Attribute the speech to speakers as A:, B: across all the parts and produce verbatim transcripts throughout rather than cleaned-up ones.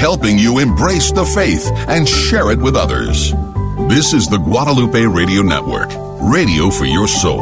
A: helping you embrace the faith and share it with others. This is the Guadalupe Radio Network, radio for your soul.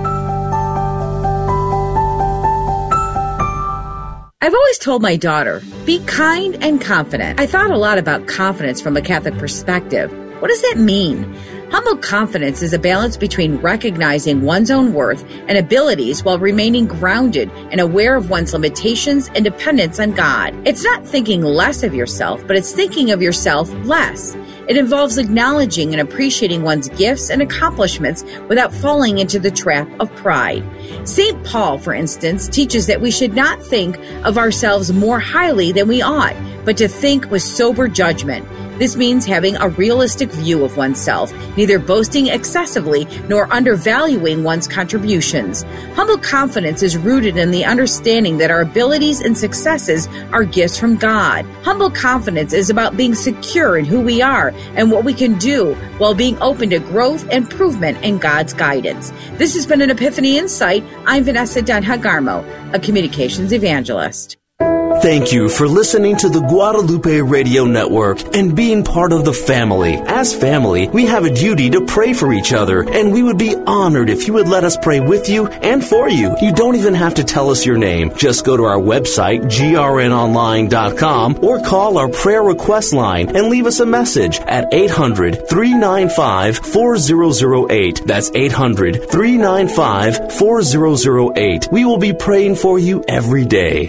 B: I've always told my daughter, be kind and confident. I thought a lot about confidence from a Catholic perspective. What does that mean? Humble confidence is a balance between recognizing one's own worth and abilities while remaining grounded and aware of one's limitations and dependence on God. It's not thinking less of yourself, but it's thinking of yourself less. It involves acknowledging and appreciating one's gifts and accomplishments without falling into the trap of pride. Saint Paul, for instance, teaches that we should not think of ourselves more highly than we ought, but to think with sober judgment. This means having a realistic view of oneself, neither boasting excessively nor undervaluing one's contributions. Humble confidence is rooted in the understanding that our abilities and successes are gifts from God. Humble confidence is about being secure in who we are and what we can do while being open to growth and improvement in God's guidance. This has been an Epiphany Insight. I'm Vanessa Dunn-Hagarmo, a communications evangelist.
C: Thank you for listening to the Guadalupe Radio Network and being part of the family. As family, we have a duty to pray for each other, and we would be honored if you would let us pray with you and for you. You don't even have to tell us your name. Just go to our website, G R N online dot com, or call our prayer request line and leave us a message at eight hundred, three nine five, four zero zero eight. That's eight hundred, three nine five, four zero zero eight. We will be praying for you every day.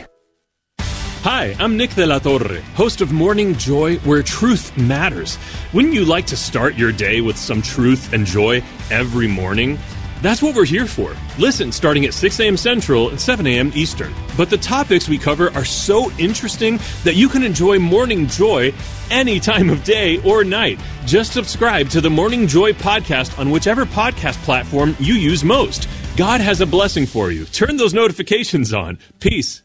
D: Hi, I'm Nick de la Torre, host of Morning Joy, where truth matters. Wouldn't you like to start your day with some truth and joy every morning? That's what we're here for. Listen starting at six a.m. Central and seven a.m. Eastern. But the topics we cover are so interesting that you can enjoy Morning Joy any time of day or night. Just subscribe to the Morning Joy podcast on whichever podcast platform you use most. God has a blessing for you. Turn those notifications on. Peace.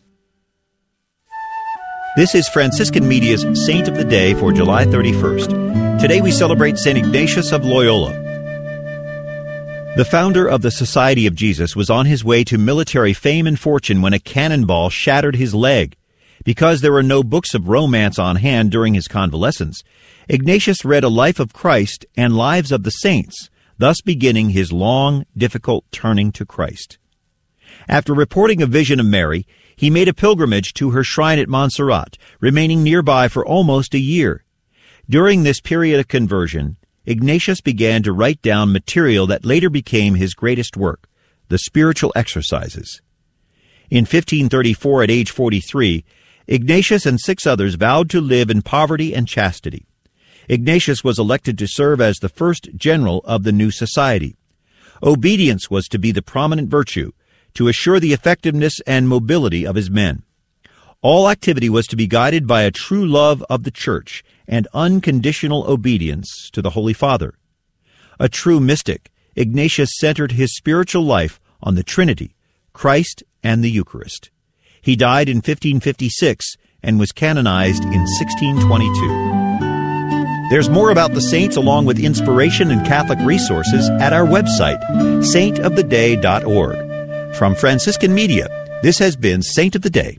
E: This is Franciscan Media's Saint of the Day for July thirty-first. Today we celebrate Saint Ignatius of Loyola. The founder of the Society of Jesus was on his way to military fame and fortune when a cannonball shattered his leg. Because there were no books of romance on hand during his convalescence, Ignatius read a life of Christ and lives of the saints, thus beginning his long, difficult turning to Christ. After reporting a vision of Mary, he made a pilgrimage to her shrine at Montserrat, remaining nearby for almost a year. During this period of conversion, Ignatius began to write down material that later became his greatest work, the Spiritual Exercises. In fifteen thirty-four, at age forty-three, Ignatius and six others vowed to live in poverty and chastity. Ignatius was elected to serve as the first general of the new society. Obedience was to be the prominent virtue, to assure the effectiveness and mobility of his men. All activity was to be guided by a true love of the Church and unconditional obedience to the Holy Father. A true mystic, Ignatius centered his spiritual life on the Trinity, Christ, and the Eucharist. He died in fifteen fifty-six and was canonized in sixteen twenty-two. There's more about the saints along with inspiration and Catholic resources at our website, saint of the day dot org. From Franciscan Media, this has been Saint of the Day.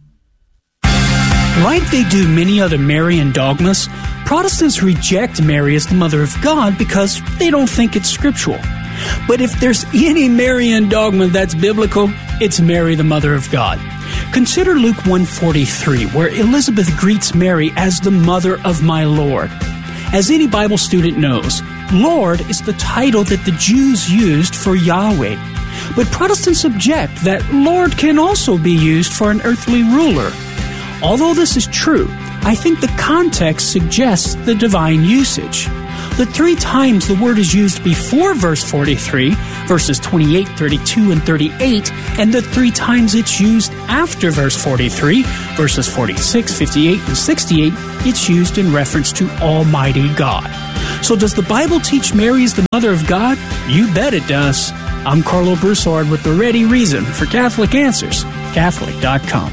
F: Like they do many other Marian dogmas, Protestants reject Mary as the Mother of God because they don't think it's scriptural. But if there's any Marian dogma that's biblical, it's Mary, the Mother of God. Consider Luke one forty-three, where Elizabeth greets Mary as the Mother of my Lord. As any Bible student knows, Lord is the title that the Jews used for Yahweh. But Protestants object that Lord can also be used for an earthly ruler. Although this is true, I think the context suggests the divine usage. The three times the word is used before verse forty-three, verses twenty-eight, thirty-two, and thirty-eight, and the three times it's used after verse forty-three, verses forty-six, fifty-eight, and sixty-eight, it's used in reference to Almighty God. So does the Bible teach Mary is the Mother of God? You bet it does. I'm Carlo Broussard with the ready reason for Catholic Answers, Catholic dot com.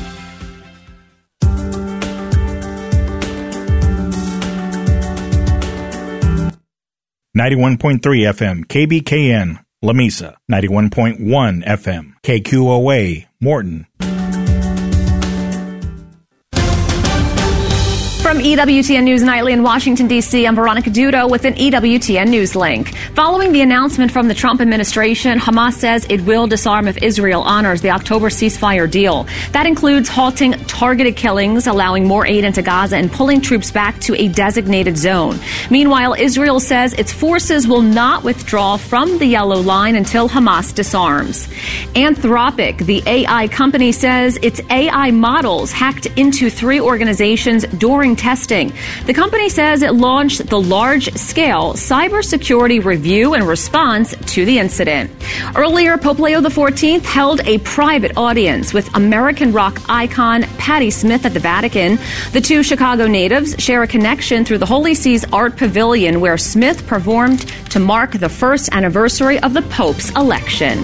G: ninety-one point three F M, K B K N, La Mesa. ninety-one point one F M, K Q O A, Morton.
H: From From E W T N News Nightly in Washington, D C, I'm Veronica Dudo with an E W T N News link. Following the announcement from the Trump administration, Hamas says it will disarm if Israel honors the October ceasefire deal. That includes halting targeted killings, allowing more aid into Gaza, and pulling troops back to a designated zone. Meanwhile, Israel says its forces will not withdraw from the Yellow Line until Hamas disarms. Anthropic, the A I company, says its A I models hacked into three organizations during testing. The company says it launched the large-scale cybersecurity review in response to the incident. Earlier, Pope Leo the fourteenth held a private audience with American rock icon Patti Smith at the Vatican. The two Chicago natives share a connection through the Holy See's Art Pavilion, where Smith performed to mark the first anniversary of the Pope's election.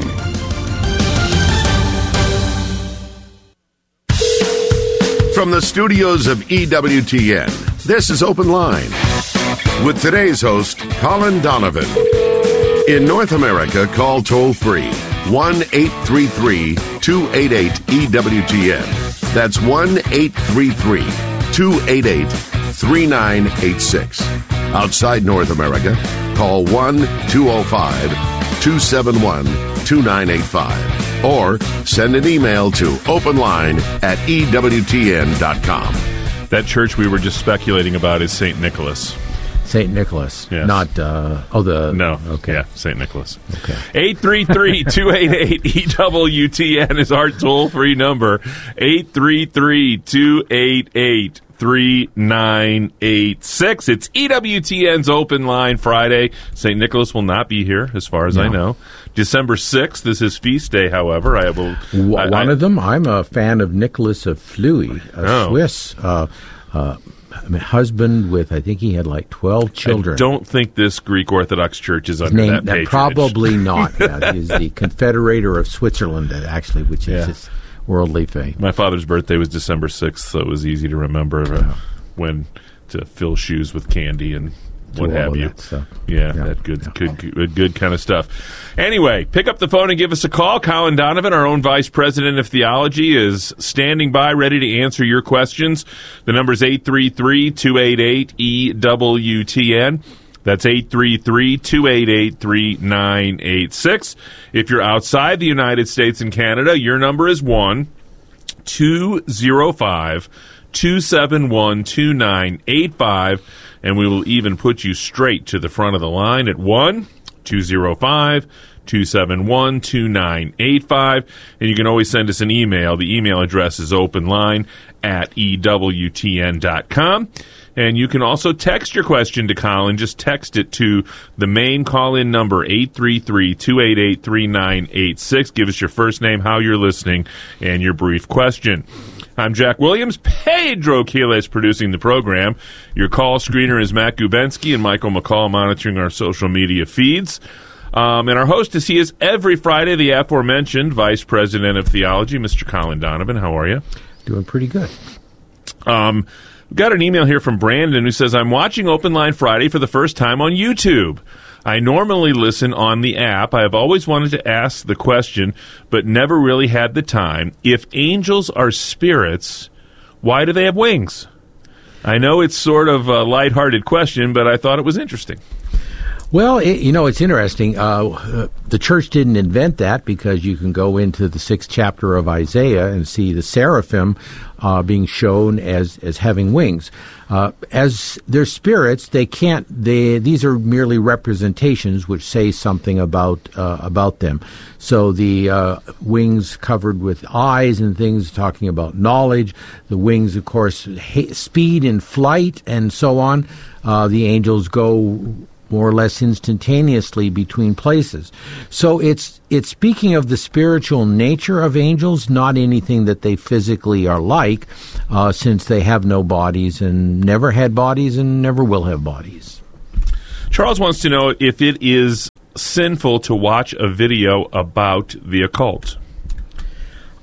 A: From the studios of E W T N, this is Open Line with today's host, Colin Donovan. In North America, call toll-free one eight three three, two eight eight, E W T N. That's one eight three three, two eight eight, three nine eight six. Outside North America, call one two zero five, two seven one, two nine eight five. Or send an email to openline at E W T N dot com.
I: That church we were just speculating about is Saint Nicholas.
J: Saint Nicholas,
I: yes.
J: Not, uh, oh, the...
I: No,
J: okay.
I: Yeah, Saint Nicholas.
J: Okay.
I: eight three three, two eight eight, E W T N is our toll-free number. eight three three, two eight eight, three nine eight six. It's E W T N's Open Line Friday. Saint Nicholas will not be here, as far as no. I know. December sixth is his feast day, however. I will.
J: W-
I: I,
J: one
I: I,
J: of them, I'm a fan of Nicholas of Fleury, a
I: oh.
J: Swiss uh, uh, husband with, I think he had like twelve children.
I: I don't think this Greek Orthodox Church is under
J: name,
I: that patronage.
J: Probably not. Yeah, he's the Confederator of Switzerland, actually, which is yeah. his worldly fame.
I: My father's birthday was December sixth, so it was easy to remember uh, yeah. when to fill shoes with candy and what have you.
J: That
I: yeah,
J: yeah,
I: that good,
J: yeah.
I: good, good, good kind of stuff. Anyway, pick up the phone and give us a call. Colin Donovan, our own Vice President of Theology, is standing by, ready to answer your questions. The number is eight three three, two eight eight, E W T N. That's eight three three, two eight eight, three nine eight six. If you're outside the United States and Canada, your number is one two zero five, two seven one, two nine eight five. And we will even put you straight to the front of the line at one two zero five, two seven one, two nine eight five. And you can always send us an email. The email address is openline at E W T N dot com. And you can also text your question to Colin. Just text it to the main call-in number, eight three three, two eight eight, three nine eight six. Give us your first name, how you're listening, and your brief question. I'm Jack Williams. Pedro Quiles producing the program. Your call screener is Matt Gubensky and Michael McCall monitoring our social media feeds. Um, and our host is he is every Friday, the aforementioned Vice President of Theology, Mister Colin Donovan. How are you?
J: Doing pretty good.
I: Um, we've got an email here from Brandon who says, I'm watching Open Line Friday for the first time on YouTube. I normally listen on the app. I have always wanted to ask the question, but never really had the time. If angels are spirits, why do they have wings? I know it's sort of a lighthearted question, but I thought it was interesting.
J: Well, it, you know, it's interesting. Uh, uh, the church didn't invent that because you can go into the sixth chapter of Isaiah and see the seraphim uh, being shown as, as having wings. Uh, as they're spirits, they can't. They these are merely representations which say something about uh, about them. So the uh, wings covered with eyes and things talking about knowledge. The wings, of course, ha- speed in flight and so on. Uh, the angels go more or less instantaneously between places. So it's it's speaking of the spiritual nature of angels, not anything that they physically are like, uh, since they have no bodies and never had bodies and never will have bodies.
I: Charles wants to know if it is sinful to watch a video about the occult.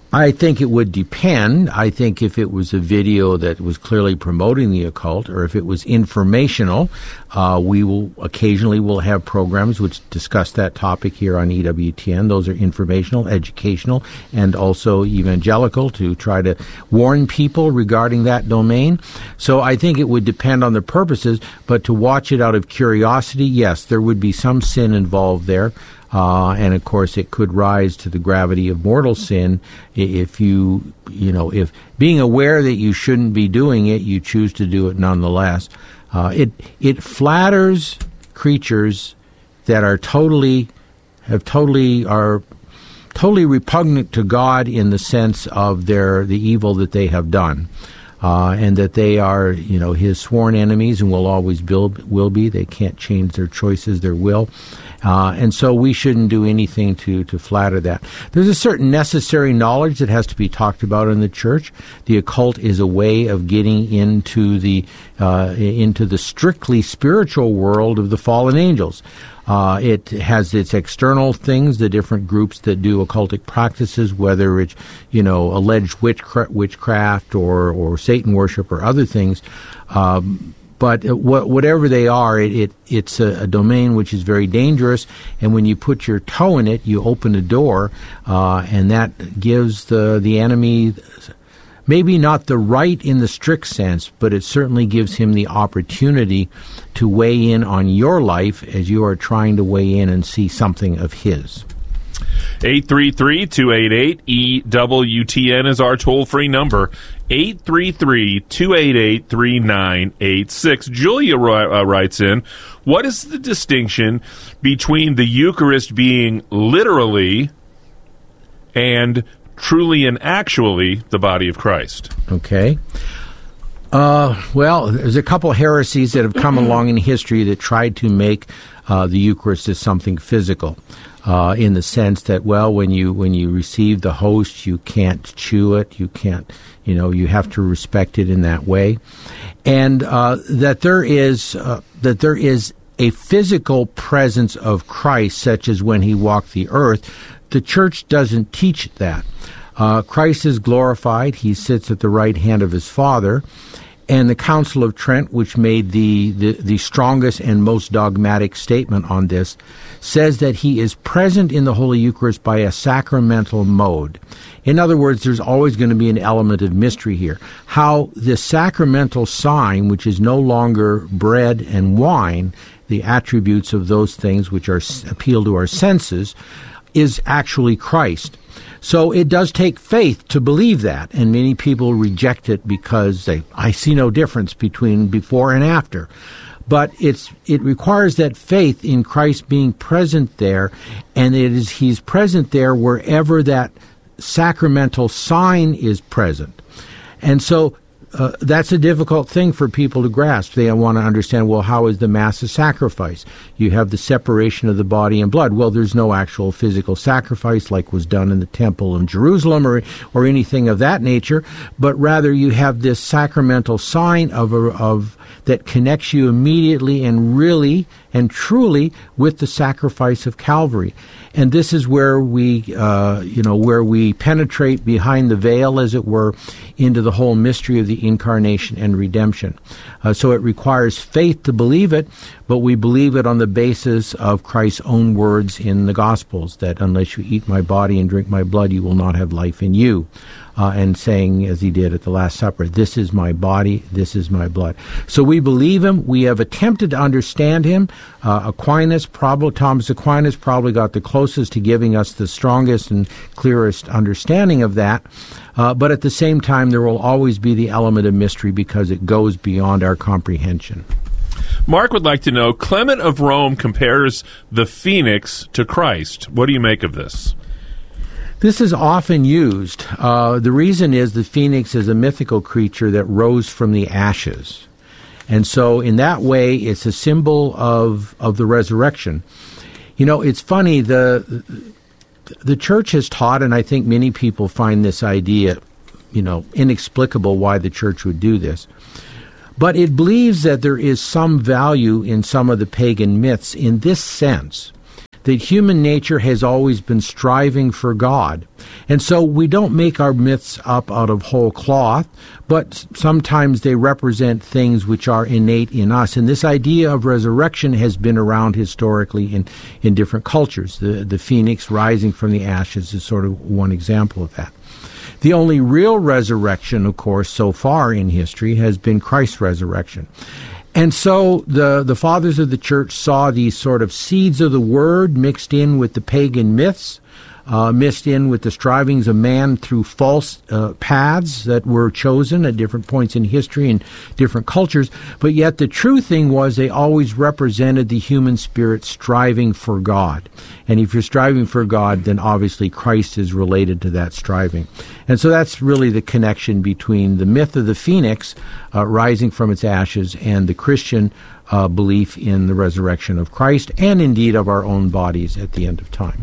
J: I think it would depend. I think if it was a video that was clearly promoting the occult, or if it was informational, uh, we will occasionally will have programs which discuss that topic here on E W T N. Those are informational, educational, and also evangelical to try to warn people regarding that domain. So I think it would depend on the purposes, but to watch it out of curiosity, yes, there would be some sin involved there. Uh, and of course, it could rise to the gravity of mortal sin if you, you know, if being aware that you shouldn't be doing it, you choose to do it nonetheless. Uh, it it flatters creatures that are totally, have totally are totally repugnant to God in the sense of their the evil that they have done. Uh, and that they are, you know, his sworn enemies and will always build, will be. They can't change their choices, their will. Uh, and so we shouldn't do anything to, to flatter that. There's a certain necessary knowledge that has to be talked about in the church. The occult is a way of getting into the uh, into the strictly spiritual world of the fallen angels. Uh, it has its external things, the different groups that do occultic practices, whether it's, you know, alleged witchcraft, witchcraft or, or Satan worship or other things. Um, but wh- whatever they are, it, it it's a, a domain which is very dangerous. And when you put your toe in it, you open a door, uh, and that gives the the enemy maybe not the right in the strict sense, but it certainly gives him the opportunity to weigh in on your life as you are trying to weigh in and see something of his.
I: eight three three, two eight eight, E W T N is our toll-free number. eight three three, two eight eight, three nine eight six. Julia uh, writes in, what is the distinction between the Eucharist being literally and truly and actually the body of Christ?
J: Okay. Uh, well, there's a couple heresies that have come along in history that tried to make uh, the Eucharist as something physical, uh, in the sense that, well, when you when you receive the host, you can't chew it, you can't, you know, you have to respect it in that way, and uh, that there is uh, that there is a physical presence of Christ, such as when he walked the earth. The church doesn't teach that. Uh, Christ is glorified. He sits at the right hand of his Father. And the Council of Trent, which made the, the, the strongest and most dogmatic statement on this, says that he is present in the Holy Eucharist by a sacramental mode. In other words, there's always going to be an element of mystery here. How the sacramental sign, which is no longer bread and wine, the attributes of those things which are appeal to our senses, is actually Christ. So it does take faith to believe that, and many people reject it because they, I see no difference between before and after. But it's it requires that faith in Christ being present there, and it is he's present there wherever that sacramental sign is present. And so Uh, that's a difficult thing for people to grasp. They want to understand, well, how is the Mass a sacrifice? You have the separation of the body and blood. Well, there's no actual physical sacrifice like was done in the Temple in Jerusalem or or anything of that nature, but rather you have this sacramental sign of a, of that connects you immediately and really and truly with the sacrifice of Calvary. And this is where we, uh, you know, where we penetrate behind the veil, as it were, into the whole mystery of the incarnation and redemption. Uh, so it requires faith to believe it, but we believe it on the basis of Christ's own words in the Gospels, that unless you eat my body and drink my blood, you will not have life in you. Uh, and saying, as he did at the Last Supper, this is my body, this is my blood. So we believe him. We have attempted to understand him. Uh, Aquinas, probably, Thomas Aquinas probably got the closest to giving us the strongest and clearest understanding of that. Uh, but at the same time, there will always be the element of mystery because it goes beyond our comprehension.
I: Mark would like to know, Clement of Rome compares the phoenix to Christ. What do you make of this?
J: This is often used. Uh, the reason is the phoenix is a mythical creature that rose from the ashes. And so in that way, it's a symbol of, of the resurrection. You know, it's funny, the the church has taught, and I think many people find this idea, you know, inexplicable why the church would do this. But it believes that there is some value in some of the pagan myths in this sense. that human nature has always been striving for God. And so we don't make our myths up out of whole cloth, but sometimes they represent things which are innate in us. And this idea of resurrection has been around historically in, in different cultures. The, the phoenix rising from the ashes is sort of one example of that. The only real resurrection, of course, so far in history has been Christ's resurrection. And so the, the fathers of the church saw these sort of seeds of the word mixed in with the pagan myths, uh, mixed in with the strivings of man through false uh, paths that were chosen at different points in history and different cultures. But yet the true thing was they always represented the human spirit striving for God. And if you're striving for God, then obviously Christ is related to that striving. And so that's really the connection between the myth of the phoenix uh, rising from its ashes and the Christian uh, belief in the resurrection of Christ and indeed of our own bodies at the end of time.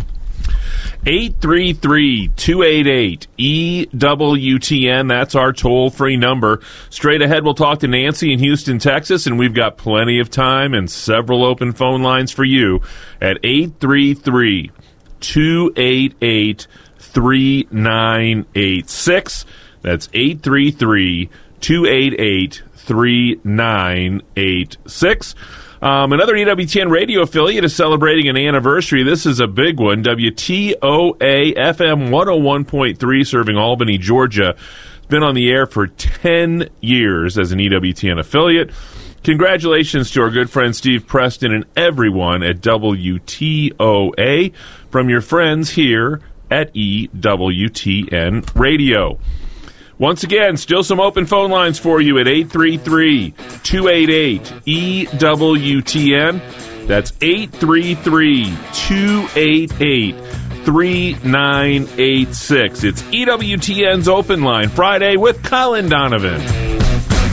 I: eight three three, two eight eight, E W T N. That's our toll-free number. Straight ahead, we'll talk to Nancy in Houston, Texas, and we've got plenty of time and several open phone lines for you at eight three three, two eight eight, three nine eight six. That's eight three three, two eight eight, three nine eight six. Um, another E W T N radio affiliate is celebrating an anniversary. This is a big one. W T O A F M one oh one point three, serving Albany, Georgia. It's been on the air for ten years as an E W T N affiliate. Congratulations to our good friend Steve Preston and everyone at W T O A from your friends here at E W T N Radio. Once again, still some open phone lines for you at eight three three, two eight eight, E W T N. That's eight three three, two eight eight, three nine eight six. It's E W T N's Open Line Friday with Colin Donovan.